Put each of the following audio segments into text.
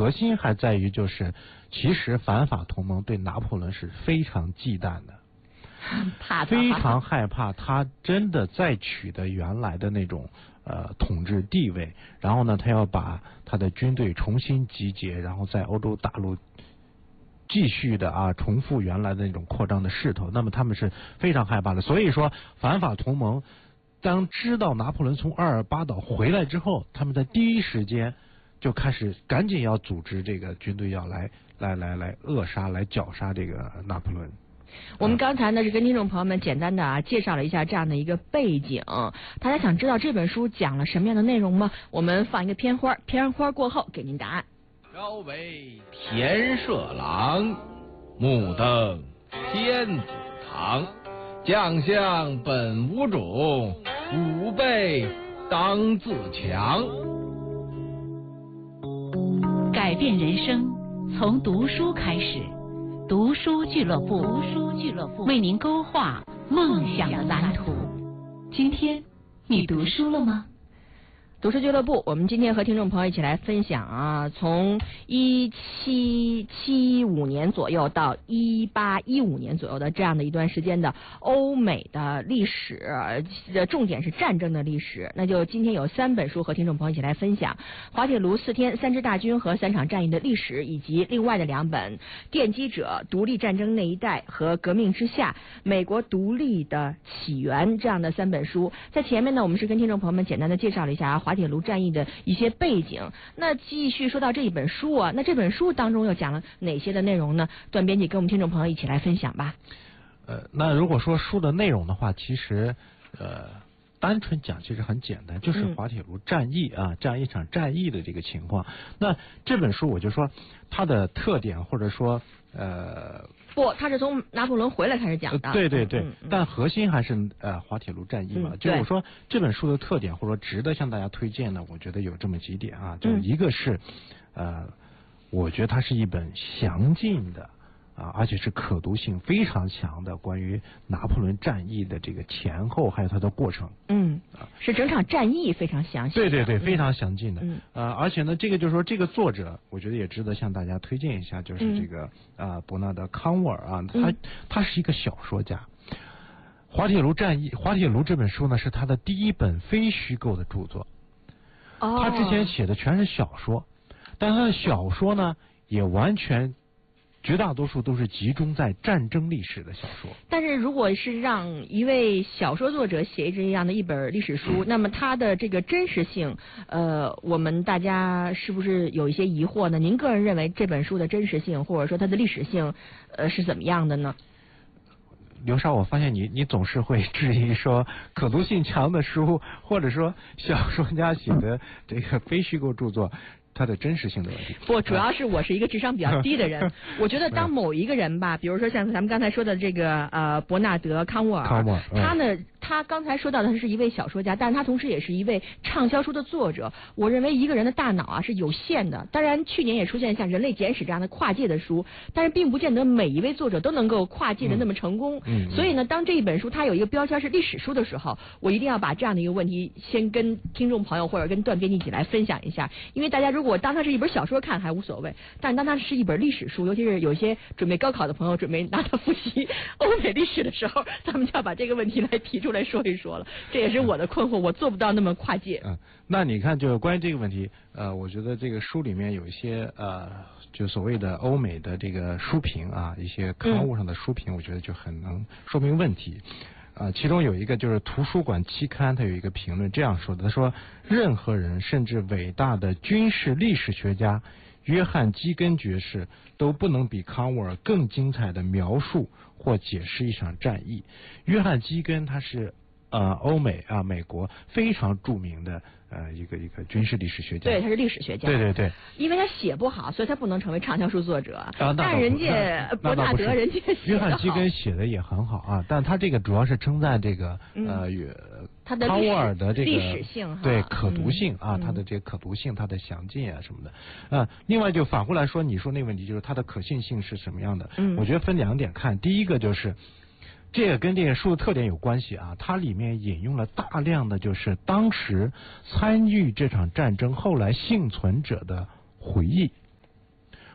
核心还在于就是其实反法同盟对拿破仑是非常忌惮的。非常害怕他真的再取得原来的那种统治地位，然后呢，他要把他的军队重新集结，然后在欧洲大陆继续的重复原来的那种扩张的势头。那么他们是非常害怕的。所以说，反法同盟当知道拿破仑从阿尔巴岛回来之后，他们在第一时间就开始赶紧要组织这个军队要来扼杀、来绞杀这个拿破仑。 我们刚才呢是跟听众朋友们简单的介绍了一下这样的一个背景，大家想知道这本书讲了什么样的内容吗？我们放一个片花，片花过后给您答案。 朝为田舍郎，目登天子堂。将相本无种，吾辈当自强。 改变人生，从读书开始。读书俱乐部，为您勾画梦想的蓝图。今天你读书了吗？ 读书俱乐部，我们今天和听众朋友一起来分享从1775年左右到1815年左右的这样的一段时间的欧美的历史，重点是战争的历史。那就今天有3本书和听众朋友一起来分享：滑铁卢4天、3支大军和3场战役的历史，以及另外的2本奠基者、独立战争那一代和革命之下美国独立的起源这样的3本书。在前面呢，我们是跟听众朋友们简单的介绍了一下滑铁卢战役的一些背景。那继续说到这一本书那这本书当中又讲了哪些的内容呢？段编辑跟我们听众朋友一起来分享吧。 那如果说书的内容的话，其实单纯讲其实很简单，就是滑铁卢战役这样一场战役的这个情况。那这本书我就说它的特点，或者说不，他是从拿破仑回来开始讲的。 对，但核心还是滑铁卢战役嘛。就是我说这本书的特点，或者说值得向大家推荐的，我觉得有这么几点就一个是我觉得它是一本详尽的而且是可读性非常强的关于拿破仑战役的这个前后还有它的过程。 是整场战役非常详细。 对，非常详尽的。而且呢，这个就是说这个作者，我觉得也值得向大家推荐一下，就是这个伯纳德·康沃尔他是一个小说家。滑铁卢战役，滑铁卢这本书呢是他的第一本非虚构的著作。他之前写的全是小说，但他的小说呢也完全绝大多数都是集中在战争历史的小说。 但是如果是让一位小说作者写这样的一本历史书，那么它的这个真实性，我们大家是不是有一些疑惑呢？您个人认为这本书的真实性，或者说它的历史性，是怎么样的呢？ 刘莎，我发现你总是会质疑说可读性强的书，或者说小说家写的这个非虚构著作，它的真实性的问题。 不，主要是我是一个智商比较低的人。我觉得当某一个人吧，比如说像咱们刚才说的这个伯纳德·康沃尔，他呢，他刚才说到的他是一位小说家，但是他同时也是一位畅销书的作者。我认为一个人的大脑是有限的。当然，去年也出现像《人类简史》这样的跨界的书，但是并不见得每一位作者都能够跨界的那么成功。所以呢，当这一本书它有一个标签是历史书的时候，我一定要把这样的一个问题先跟听众朋友或者跟段编辑一起来分享一下。因为大家如果当它是一本小说看还无所谓，但当它是一本历史书，尤其是有些准备高考的朋友准备拿它复习欧美历史的时候，咱们就要把这个问题来提出来说一说了。这也是我的困惑，我做不到那么跨界。 那你看，就关于这个问题，我觉得这个书里面有一些就所谓的欧美的这个书评一些刊物上的书评，我觉得就很能说明问题。其中有一个就是图书馆期刊，它有一个评论这样说的，他说任何人甚至伟大的军事历史学家约翰基根爵士都不能比康沃尔更精彩的描述或解释一场战役。约翰基根他是欧美美国非常著名的一个军事历史学家。 对，他是历史学家。 对， 因为他写不好，所以他不能成为畅销书作者。但人家伯纳德人家约翰基根写的也很好但他这个主要是称赞这个他的康沃尔的这个历史性对可读性他的这个可读性，他的详尽什么的。另外就反过来说，你说那个问题就是它的可信性是什么样的？我觉得分2点看。第一个就是这个跟这个书的特点有关系它里面引用了大量的就是当时参与这场战争后来幸存者的回忆。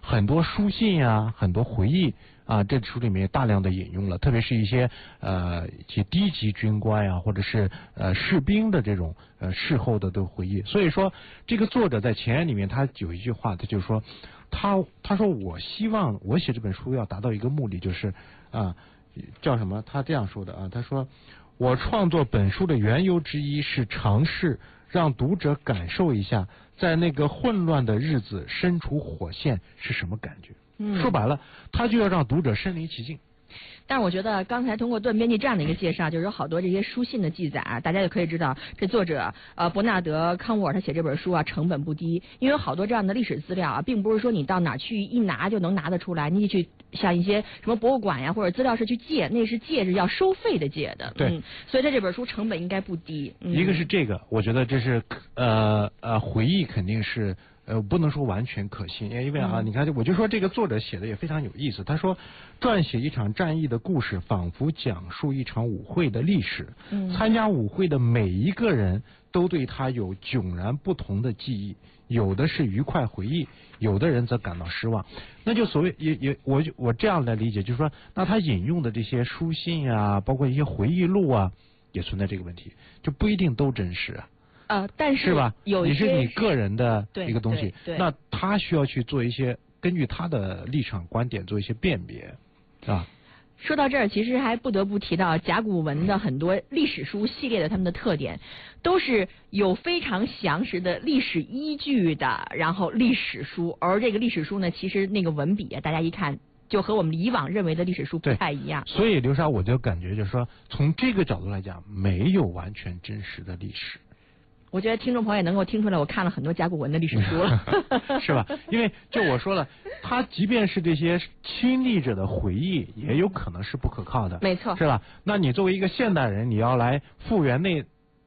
很多书信啊，很多回忆啊，这书里面大量的引用了，特别是一些低级军官啊，或者是士兵的这种事后的回忆。所以说，这个作者在前言里面他有一句话，他就说，他说我希望我写这本书要达到一个目的，就是叫什么？他这样说的啊，他说我创作本书的缘由之一是尝试让读者感受一下，在那个混乱的日子身处火线是什么感觉。说白了，他就要让读者身临其境。 但是我觉得刚才通过段编辑这样的一个介绍，就是有好多这些书信的记载啊，大家就可以知道这作者伯纳德·康沃尔他写这本书啊成本不低，因为有好多这样的历史资料啊，并不是说你到哪去一拿就能拿得出来，你得去像一些什么博物馆呀或者资料室去借，那是借是要收费的借的。 对， 所以他这本书成本应该不低。 一个是这个，我觉得这是回忆肯定是。不能说完全可信，因为你看，我就说这个作者写的也非常有意思。他说，撰写一场战役的故事，仿佛讲述一场舞会的历史。参加舞会的每一个人都对他有迥然不同的记忆，有的是愉快回忆，有的人则感到失望。那就所谓我这样来理解，就是说，那他引用的这些书信啊，包括一些回忆录啊，也存在这个问题，就不一定都真实啊。 但是吧？ 有一些你是你个人的一个东西， 那他需要去做一些根据他的立场观点做一些辨别啊。 说到这儿，其实还不得不提到甲骨文的很多历史书系列的他们的特点，都是有非常详实的历史依据的，然后历史书。而这个历史书呢，其实那个文笔啊，大家一看就和我们以往认为的历史书不太一样。 所以刘莎，我就感觉就是说，从这个角度来讲，没有完全真实的历史。 我觉得听众朋友也能够听出来，我看了很多甲骨文的历史书了， 是吧？因为就我说了，他即便是这些亲历者的回忆，也有可能是不可靠的， 没错， 是吧？那你作为一个现代人，你要来复原那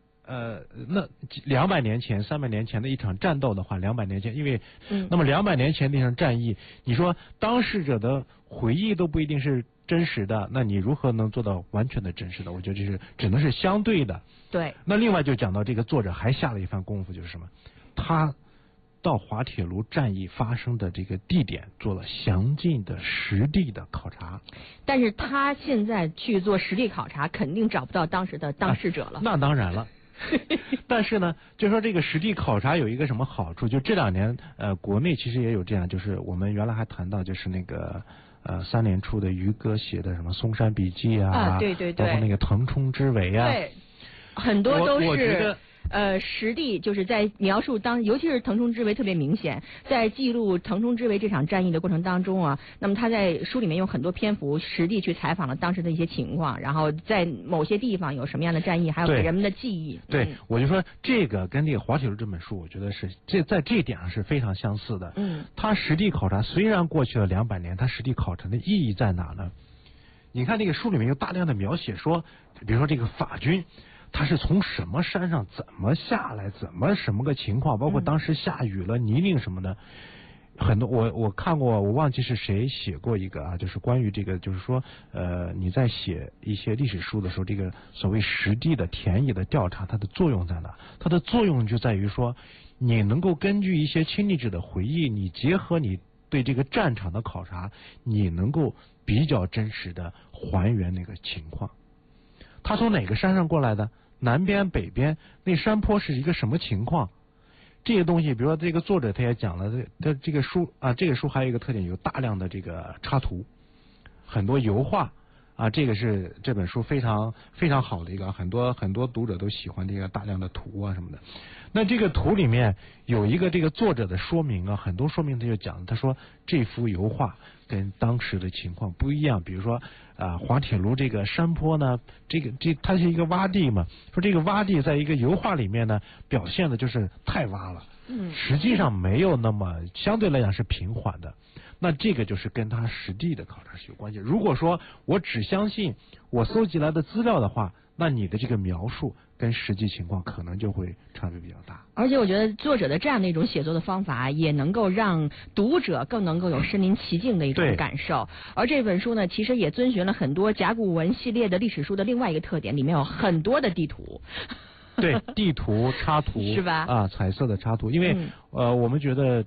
200年前、300年前的一场战斗的话，200年前，因为那么200年前那场战役，你说当事者的回忆都不一定是真实的，那你如何能做到完全的真实的？我觉得这是只能是相对的。 对。 那另外就讲到这个作者还下了一番功夫，就是什么？他到滑铁卢战役发生的这个地点做了详尽的实地的考察。 但是他现在去做实地考察，肯定找不到当时的当事者了。 那当然了。但是呢，就说这个实地考察有一个什么好处？就这2年国内其实也有这样，就是我们原来还谈到就是那个3年初的于哥写的什么嵩山笔记啊， 对， 包括那个腾冲之围啊， 对，很多都是我觉得实地就是在描述尤其是腾冲之围特别明显，在记录腾冲之围这场战役的过程当中啊，那么他在书里面用很多篇幅实地去采访了当时的一些情况，然后在某些地方有什么样的战役，还有给人们的记忆。 对，我就说这个跟这个滑铁卢这本书，我觉得是在这一点上是非常相似的。他实地考察虽然过去了200年，他实地考察的意义在哪呢？你看这个书里面有大量的描写说，比如说这个法军。他是从什么山上怎么下来，什么个情况，包括当时下雨了、泥泞什么的，很多我看过，我忘记是谁写过一个啊，就是关于这个，就是说你在写一些历史书的时候，这个所谓实地的田野的调查，它的作用在哪？它的作用就在于说，你能够根据一些亲历者的回忆，你结合你对这个战场的考察，你能够比较真实的还原那个情况。他从哪个山上过来的？南边、北边，那山坡是一个什么情况？这些东西，比如说这个作者他也讲了，这个书啊，这个书还有一个特点，有大量的这个插图，很多油画啊，这个是这本书非常非常好的一个，很多读者都喜欢这个大量的图啊什么的。那这个图里面有一个这个作者的说明啊，很多说明他就讲，他说这幅油画跟当时的情况不一样，比如说滑铁卢这个山坡呢，它是一个洼地嘛，说这个洼地在一个油画里面呢表现的就是太洼了，实际上没有那么相对来讲是平缓的。那这个就是跟他实地的考察是有关系。如果说我只相信我搜集来的资料的话，那你的这个描述跟实际情况可能就会差别比较大。 而且我觉得作者的这样的一种写作的方法，也能够让读者更能够有身临其境的一种感受。而这本书呢，其实也遵循了很多甲骨文系列的历史书的另外一个特点，里面有很多的地图。 对，地图插图是吧？ 彩色的插图，因为我们觉得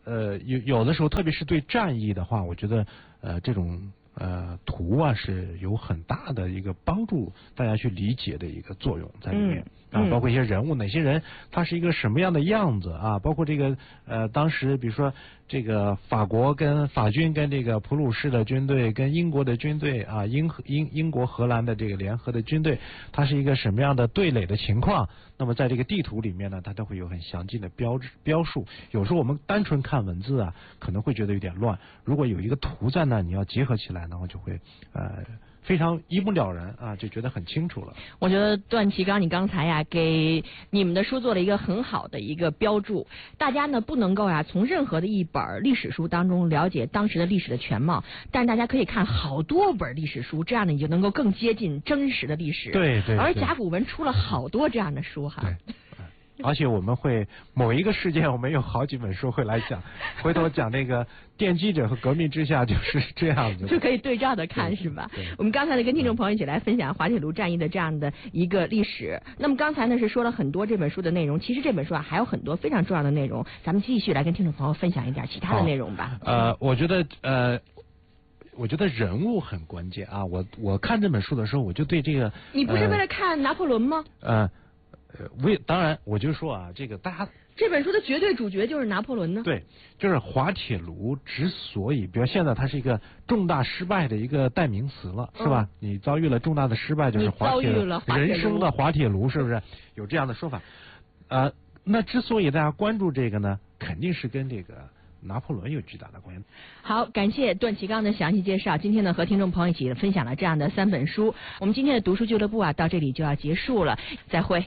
有的时候，特别是对战役的话，我觉得这种图啊是有很大的一个帮助大家去理解的一个作用在里面。包括一些人物，哪些人他是一个什么样的样子啊？包括这个当时比如说这个法军跟这个普鲁士的军队跟英国的军队啊，英国荷兰的这个联合的军队，它是一个什么样的对垒的情况？那么在这个地图里面呢，它都会有很详尽的标述。有时候我们单纯看文字啊，可能会觉得有点乱。如果有一个图在那，你要结合起来，然后就会非常一目了然啊，就觉得很清楚了。 我觉得段祺刚，你刚才呀给你们的书做了一个很好的一个标注。大家呢不能够从任何的一本历史书当中了解当时的历史的全貌，但是大家可以看好多本历史书，这样呢你就能够更接近真实的历史。 对。 而甲骨文出了好多这样的书哈。 对。而且我们会某一个事件，我们有好几本书会来讲，回头讲那个奠基者和革命之下就是这样子， 就可以对照的看是吧？我们刚才呢跟听众朋友一起来分享滑铁卢战役的这样的一个历史。那么刚才呢是说了很多这本书的内容，其实这本书还有很多非常重要的内容，咱们继续来跟听众朋友分享一点其他的内容吧。 我觉得人物很关键啊！我看这本书的时候，我就对这个， 你不是为了看拿破仑吗？ 当然，我就说啊，这个大家这本书的绝对主角就是拿破仑呢。 对，就是滑铁卢之所以，比如现在它是一个重大失败的一个代名词了，是吧？你遭遇了重大的失败，就是滑铁卢，人生的滑铁卢，是不是有这样的说法？那之所以大家关注这个呢，肯定是跟这个拿破仑有巨大的关系。 好，感谢段祺刚的详细介绍。今天呢，和听众朋友一起分享了这样的3本书。我们今天的读书俱乐部到这里就要结束了，再会。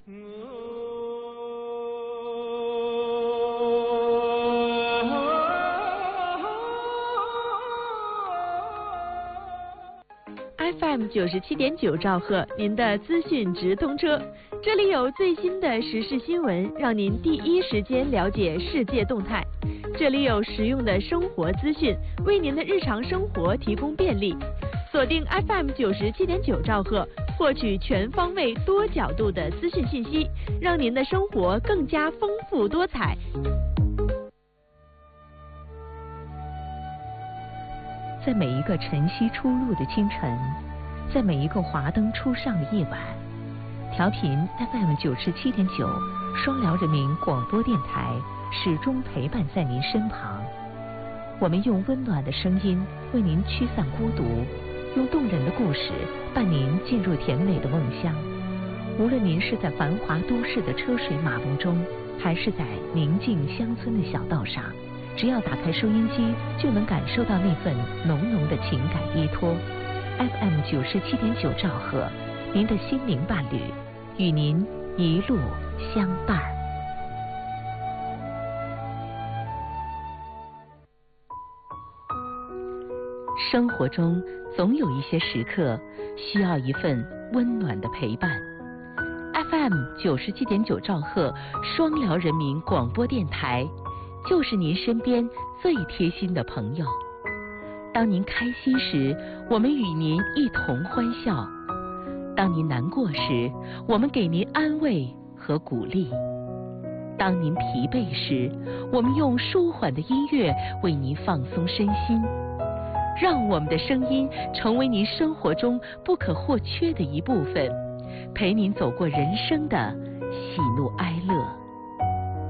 FM 97.9兆赫，您的资讯直通车。这里有最新的时事新闻，让您第一时间了解世界动态。这里有实用的生活资讯，为您的日常生活提供便利。锁定 FM 97.9兆赫，获取全方位、多角度的资讯信息，让您的生活更加丰富多彩。 在每一个晨曦初露的清晨，在每一个华灯初上的夜晚，调频 FM 97.9双辽人民广播电台始终陪伴在您身旁。我们用温暖的声音为您驱散孤独，用动人的故事伴您进入甜美的梦乡。无论您是在繁华都市的车水马龙中，还是在宁静乡村的小道上，只要打开收音机，就能感受到那份浓浓的情感依托。FM 97.9兆赫，您的心灵伴侣，与您一路相伴。生活中总有一些时刻需要一份温暖的陪伴。FM 97.9兆赫，双辽人民广播电台，就是您身边最贴心的朋友。当您开心时，我们与您一同欢笑；当您难过时，我们给您安慰和鼓励；当您疲惫时，我们用舒缓的音乐为您放松身心。让我们的声音成为您生活中不可或缺的一部分，陪您走过人生的喜怒哀乐。